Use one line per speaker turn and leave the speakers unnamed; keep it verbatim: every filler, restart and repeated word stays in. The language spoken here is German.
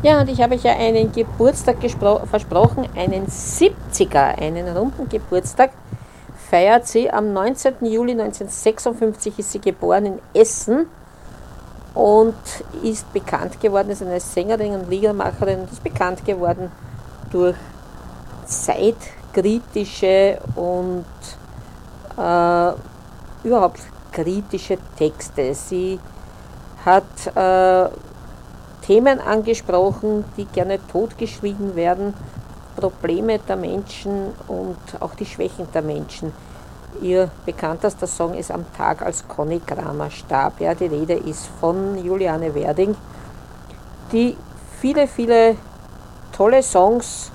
Ja, und ich habe euch ja einen Geburtstag versprochen, einen siebziger, einen runden Geburtstag feiert sie. Am neunzehnten Juli neunzehnhundertsechsundfünfzig ist sie geboren in Essen und ist bekannt geworden, ist eine Sängerin und Liedermacherin und ist bekannt geworden durch zeitkritische und äh, überhaupt kritische Texte. Sie hat äh, Themen angesprochen, die gerne totgeschwiegen werden, Probleme der Menschen und auch die Schwächen der Menschen. Ihr bekanntester Song ist Am Tag, als Conny Kramer starb. Ja, die Rede ist von Juliane Werding, die viele, viele tolle Songs